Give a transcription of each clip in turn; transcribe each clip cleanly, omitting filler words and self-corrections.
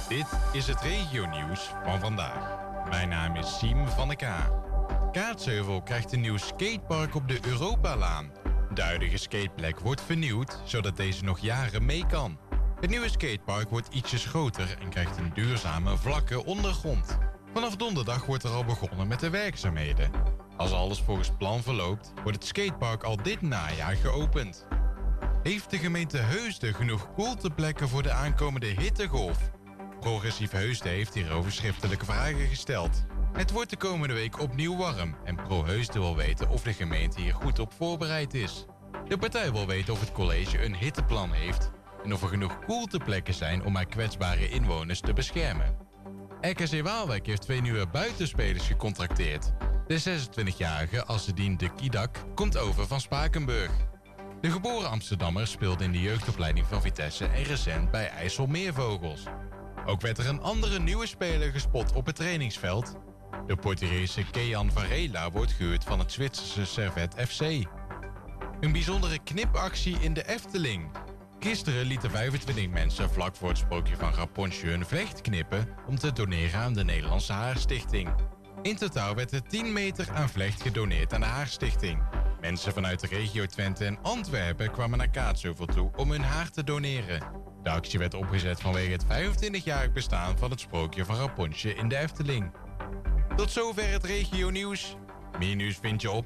Dit is het regionieuws van vandaag. Mijn naam is Siem van de K. Kaatsheuvel krijgt een nieuw skatepark op de Europalaan. De huidige skateplek wordt vernieuwd, zodat deze nog jaren mee kan. Het nieuwe skatepark wordt ietsjes groter en krijgt een duurzame, vlakke ondergrond. Vanaf donderdag wordt er al begonnen met de werkzaamheden. Als alles volgens plan verloopt, wordt het skatepark al dit najaar geopend. Heeft de gemeente Heusden genoeg koelteplekken voor de aankomende hittegolf? Progressief Heusden heeft hierover schriftelijke vragen gesteld. Het wordt de komende week opnieuw warm en Pro Heusden wil weten of de gemeente hier goed op voorbereid is. De partij wil weten of het college een hitteplan heeft en of er genoeg koelteplekken zijn om haar kwetsbare inwoners te beschermen. RKC Waalwijk heeft 2 nieuwe buitenspelers gecontracteerd. De 26-jarige Assedin de Kidak komt over van Spakenburg. De geboren Amsterdammer speelde in de jeugdopleiding van Vitesse en recent bij IJsselmeervogels. Ook werd er een andere nieuwe speler gespot op het trainingsveld. De Portugese Kean Varela wordt gehuurd van het Zwitserse Servette FC. Een bijzondere knipactie in de Efteling. Gisteren lieten 25 mensen vlak voor het sprookje van Rapunzel hun vlecht knippen om te doneren aan de Nederlandse Haarstichting. In totaal werd er 10 meter aan vlecht gedoneerd aan de Haarstichting. Mensen vanuit de regio Twente en Antwerpen kwamen naar Kaatsheuvel toe om hun haar te doneren. De actie werd opgezet vanwege het 25-jarig bestaan van het sprookje van Rapunzel in de Efteling. Tot zover het regionieuws. Meer nieuws vind je op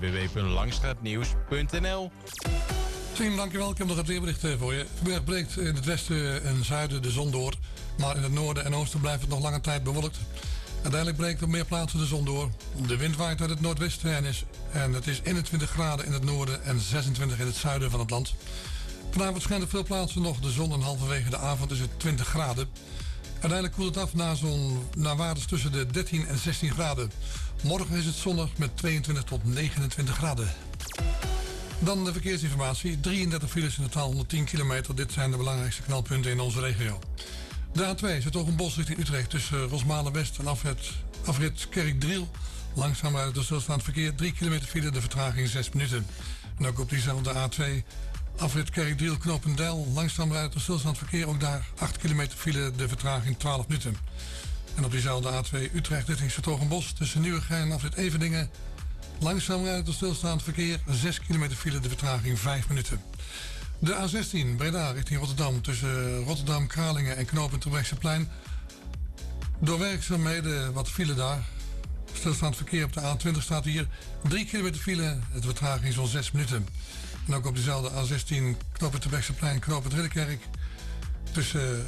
www.langstraatnieuws.nl. Siem, dankjewel. Ik heb nog het weerbericht voor je. Vanmiddag breekt in het westen en zuiden de zon door. Maar in het noorden en oosten blijft het nog lange tijd bewolkt. Uiteindelijk breekt op meer plaatsen de zon door. De wind waait uit het noordwesten en het is 21 graden in het noorden en 26 in het zuiden van het land. Vanavond schijnt op veel plaatsen nog de zon en halverwege de avond is het 20 graden. Uiteindelijk koelt het af naar waardes tussen de 13 en 16 graden. Morgen is het zonnig met 22 tot 29 graden. Dan de verkeersinformatie. 33 files in totaal, 110 kilometer. Dit zijn de belangrijkste knelpunten in onze regio. De A2 zit ook een bos richting Utrecht tussen Rosmalen-West en afrit Kerkdriel. Langzaam rijdt door stilstaand verkeer. 3 kilometer file, de vertraging 6 minuten. En ook op diezelfde A2 afrit Kerkdriel Knopendijl. Langzaam rijdt door stilstaand verkeer. Ook daar 8 kilometer file, de vertraging 12 minuten. En op diezelfde A2 Utrecht richting 's-Hertogenbosch tussen Nieuwegein en afrit Everdingen. Langzaam rijdt door stilstaand verkeer. 6 kilometer file, de vertraging 5 minuten. De A16 Breda richting Rotterdam tussen Rotterdam, Kralingen en knooppunt Terbrechtseplein. Door werkzaamheden wat file daar. Stilstaand verkeer op de A20 staat hier 3 kilometer file. Het vertraging zo'n 6 minuten. En ook op dezelfde A16 knooppunt Terbrechtseplein, knooppunt Ridderkerk. Tussen...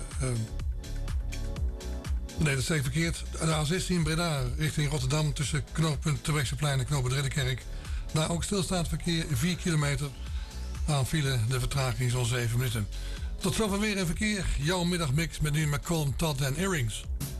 Nee, dat zeg ik verkeerd. De A16 Breda richting Rotterdam tussen knooppunt Terbrechtseplein en knooppunt Ridderkerk. Daar ook stilstaand verkeer 4 kilometer. Aan file de vertraging zo'n 7 minuten. Tot zover weer en verkeer. Jouw middagmix met nu McCollum, Todd en Earrings.